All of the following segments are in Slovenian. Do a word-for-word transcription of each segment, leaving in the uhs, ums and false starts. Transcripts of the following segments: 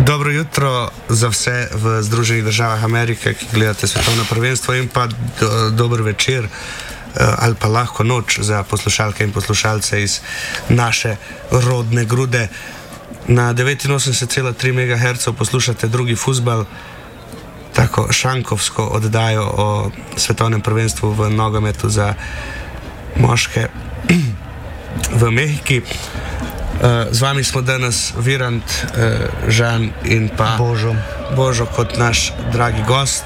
Dobro jutro za vse v Združenih državah Amerike, ki gledate svetovno prvenstvo, in pa do, dober večer ali pa lahko noč za poslušalke in poslušalce iz naše rodne grude. Na devetinosemdeset cela tri megaherca poslušate drugi fuzbal, tako šankovsko oddajo o svetovnem prvenstvu v nogometu za moške v Mehiki. Z vami smo danes Virant, Žan in pa Božo. Božo kot naš dragi gost.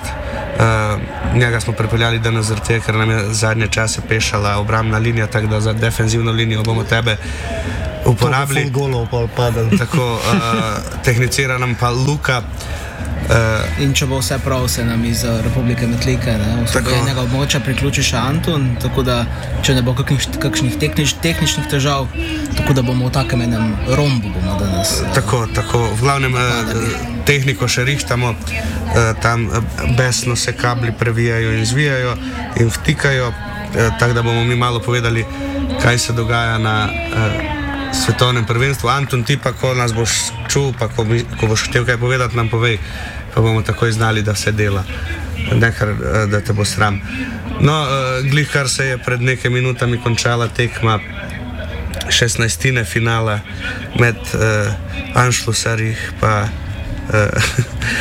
Njega smo pripeljali danes zaradi tega, ker nam je zadnje čase pešala obrambna linija, tako da za defenzivno linijo bomo tebe uporabili. To bo full golov pa padalo. Tako, uh, tehnicira nam pa Luka. Uh, in če bo vse prav, se nam iz Republike Metlike, osvobojenega območja priključi še Anton, tako da če ne bo kakšnih, kakšnih tehnič, tehničnih težav, tako da bomo v takem enem rombu bomo danes. Tako, tako, v glavnem uh, tehniko še rihtamo, uh, tam uh, besno se kabli previjajo in zvijajo in vtikajo, uh, tako da bomo mi malo povedali, kaj se dogaja na uh, svetovnem prvenstvu. Anton, ti pa, ko nas boš čul, pa ko, mi, ko boš hotel kaj povedati, nam povej, pa bomo takoj znali, da se dela, nekar, da te bo sram. No, glih kar se je pred nekaj minutami končala tekma šestnajstine finala med uh, Anšlusarjih pa uh,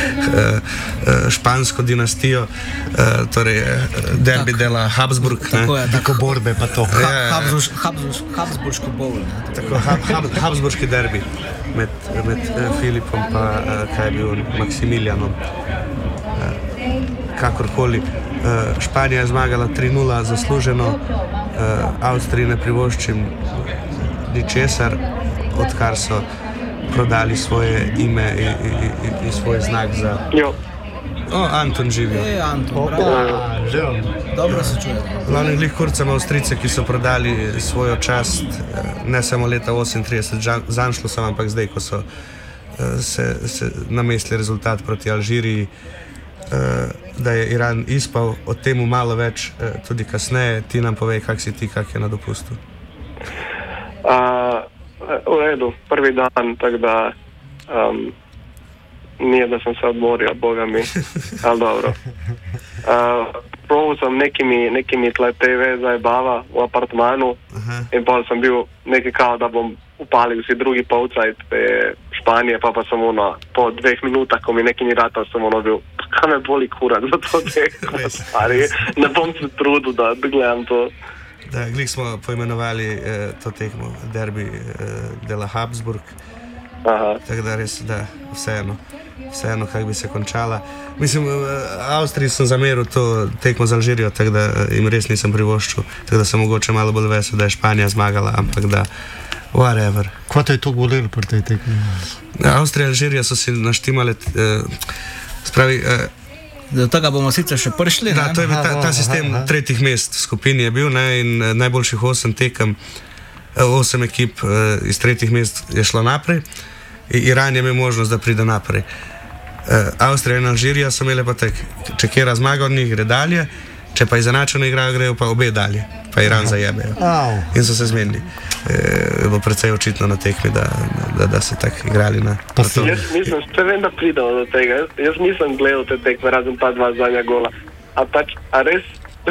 špansko dinastijo, uh, torej derbi dela Habsburg. Tako je, tako borbe pa to. Ha, Habsburg, Habsburg, Habsburški bowl. Tako, hab, hab, Habsburški derbi med, med uh, Filipom pa uh, kaj je bil Maksimilijanom. Uh, kakorkoli. Uh, Španija je zmagala tri nula zasluženo, uh, Avstriji ne privoščim ničesar, odkar so prodali svoje ime in, in, in, in svoj znak za... Jo. O, Anton živijo. E, Anton, bravo. Dobro se čuje. Glavno glih kurcem Avstrijce, ki so prodali svojo čast ne samo leta osemintrideset z Anšlusom, ampak zdaj, ko so se, se namestili rezultat proti Alžiriji, da je Iran izpal, o temu malo več tudi kasneje. Ti nam povej, kak si ti, kak je na dopustu. Uh, v redu, prvi dan, tako da um, nije da sam se odmorio, boga mi, ali dobro. Uh, Probao sam nekimi, nekimi tle te ve zajebava v apartmanu. Aha. In pa sam bil neki kao da bom upalil si drugi polcajt Španije, pa pa sam ono, po dveh minutah, ko mi neki ni ratao, sam ono bil, kaj me boli kurat za to tekmo, stari, ne bom se trudil da gledam to. Da, glih smo poimenovali eh, to tekmo derbi eh, dela Habsburg. Aha. Tako da res, da, vseeno, vseeno, kak bi se končala. Mislim, v Avstriji sem zameril to tekmo z Alžirijo, tako da jim res nisem privoščil, tako da sem mogoče malo bolj vesel, da je Španija zmagala, ampak da, whatever. Kva te je to bolelo pri tej tekmi? Avstrija in Alžirija so si naštimale, eh, spravi, eh, do tega bomo sicer še prišli. Da, to je ta, ta sistem aha, aha. tretjih mest v skupini je bil, ne, in najboljših osem tekem, osem ekip uh, iz tretjih mest je šlo naprej. Iran je imel možnost, da pride naprej. Uh, Avstrija in Alžirija so imeli pa tak, če kjera zmaga od njih, gre dalje, če pa izenačeno igrajo, grejo pa obe dalje, pa Iran zajebejo. In so se zmenili. Je bilo precej očitno na tekmi, da, da, da se tako igrali na, na to. Jaz mislim, če vem, da pridemo do tega. Jaz nisem gledal te tekme, razen ta dva zadnja gola. A pač, a res,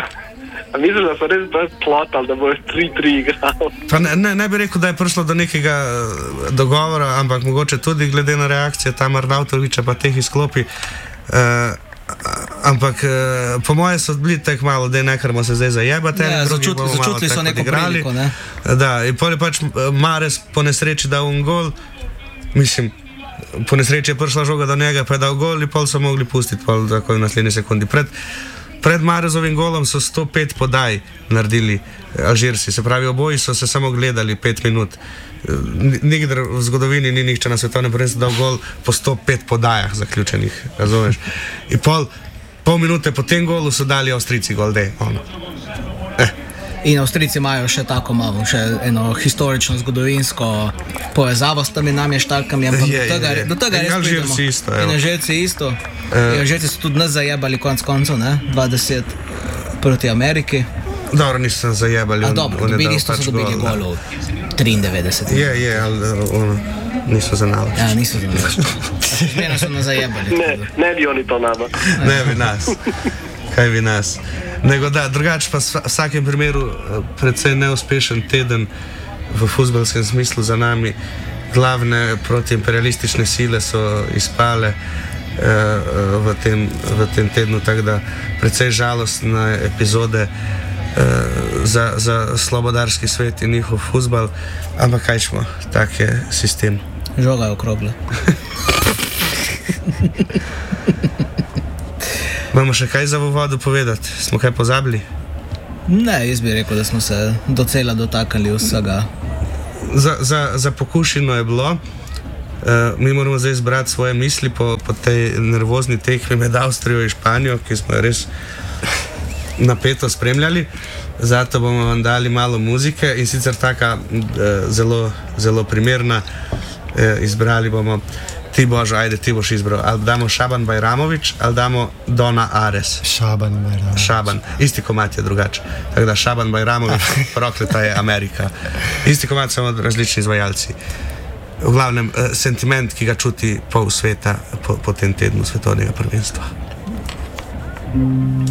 a mislim, da so res brez plotali, da bojo tri tri igrali. Pa ne, ne, ne bi rekel, da je prišlo do nekega dogovora, ampak mogoče tudi glede na reakcijo tam Arnautoviča pa teh izklopi. Uh, ampak uh, po moje so bili tako malo, da je nekarmo se zdaj zajebati. Ja, začut, začutili so neko priliko, ne? Da, in pol je pač Mares po nesreči dal un gol, mislim, po nesreči je prišla žoga do njega, pa je dal gol in pol so mogli pustiti, pol tako v naslednji sekundi. Pred, pred Marezovim golom so sto pet podaj naredili Alžirci, se pravi, oboji so se samo gledali pet minut. Nikdar v zgodovini ni nihče na svetovnem prvenstvu dal gol po sto pet podajah zaključenih, razumeš? In pol, pol minute po tem golu so dali Avstrijci gol, dej, ono. Eh. In Avstrijci imajo še tako malo, še eno historično, zgodovinsko povezavo s temi namještalkami, ampak je, do tega, je, je. Do tega res pridemo. In Alžirci isto, evo. In Alžirci isto. Uh. In Alžirci so tudi nas zajebali konc koncu, ne? dvajset proti Ameriki. Dobro, nisem zajebali. A dobro, dobili isto so dobili golov. triindevetdeset. Je, je, ali ono, nisu za nalo. Ja, nisu za nas. Mene su nas zajebali. Ne, ne bi oni to nama. Ne bi nas. Kaj bi nas. Nego da, drugače pa v vsakem primeru precej neuspešen teden v fuzbalskem smislu za nami. Glavne protiimperialistične sile so izpale uh, v, tem, v tem tednu, tako da precej žalostne epizode uh, za, za slobodarski svet in njihov fuzbal, ampak kaj smo, tak je sistem. Žoga je okrogla. Imamo še kaj za v uvodu povedati? Smo kaj pozabili? Ne, jaz bi rekel, da smo se docela dotaknili vsega. Za, za, za pokušino je bilo. Uh, mi moramo zdaj zbrati svoje misli po, po tej nervozni tekmi med Avstrijo in Španijo, ki smo jo res napeto spremljali. Zato bomo vam dali malo muzike in sicer taka uh, zelo, zelo primerna. Uh, izbrali bomo, ti boš, ajde, ti boš izbral. Ali damo Šaban Bajramović, ali damo Dona Ares. Šaban Bajramović. Šaban, isti komad je drugače. Tako da Šaban Bajramović, prokleta je Amerika. Isti komad, samo različni izvajalci. V glavnem, eh, sentiment, ki ga čuti pol sveta po, po tem tednu svetovnega prvenstva.